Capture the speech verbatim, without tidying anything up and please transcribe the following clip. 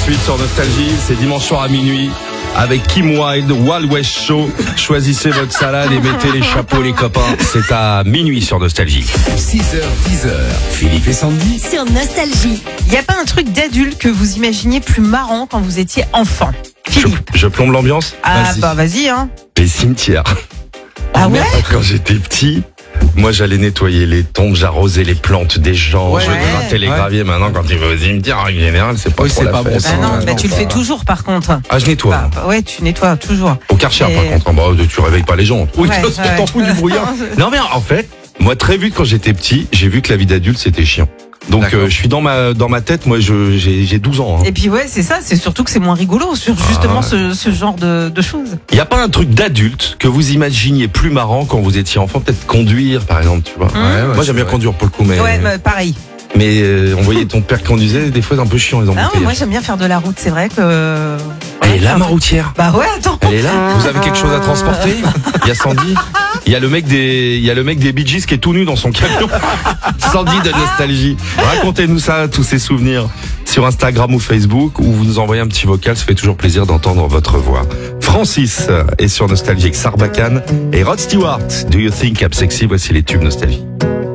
suite sur Nostalgie, c'est dimanche soir à minuit avec Kim Wilde, Wild West Show. Choisissez votre salade et mettez les chapeaux les copains. C'est à minuit sur Nostalgie. six heures, dix heures, Philippe et Sandy. Sur Nostalgie. Il n'y a pas un truc d'adulte que vous imaginiez plus marrant quand vous étiez enfant? Je, Philippe. je plombe l'ambiance. Ah Vas-y. bah vas-y hein. Les cimetières. Ah ouais? Quand j'étais petit, moi j'allais nettoyer les tombes, j'arrosais les plantes des gens, Ouais. je grattais les Ouais. graviers. Maintenant quand tu vas au cimetière, en général, c'est pas Oui, trop c'est la pas bon, fête. ça. Ah non, Ouais, bah non, tu le pas- fais toujours par contre. Ah, je nettoie. Bah, bah ouais, tu nettoies toujours. Au Karcher, Et- par contre. Bah, tu réveilles pas les gens. Oui, Ouais, tu ouais. t'en fous du brouillard. Non, mais en fait, moi, très vite, quand j'étais petit, j'ai vu que la vie d'adulte, c'était chiant. Donc, D'accord. euh, je suis dans ma, dans ma tête, moi, je, j'ai, j'ai douze ans. Hein. Et puis ouais, c'est ça, c'est surtout que c'est moins rigolo sur justement Ah. ce, ce genre de, de choses. Il n'y a pas un truc d'adulte que vous imaginiez plus marrant quand vous étiez enfant? Peut-être conduire, par exemple, tu vois. Mmh. Ouais, ouais, Moi, c'est j'aime bien vrai. conduire pour le coup, mais, Ouais, bah, pareil. mais euh, on voyait ton père conduisait, des fois, c'est un peu chiant, les Non, embouteillages. moi j'aime bien faire de la route, c'est vrai que. Elle est là, ma routière. Bah ouais, attends. Elle est là. Vous avez quelque chose à transporter? Il y a Sandy. Il y a le mec des, il y a le mec des Bee Gees qui est tout nu dans son camion. Sandy de Nostalgie. Racontez-nous ça, tous ces souvenirs sur Instagram ou Facebook, ou vous nous envoyez un petit vocal. Ça fait toujours plaisir d'entendre votre voix. Francis est sur Nostalgie avec Sarbacane et Rod Stewart. Do you think I'm sexy? Voici les tubes Nostalgie.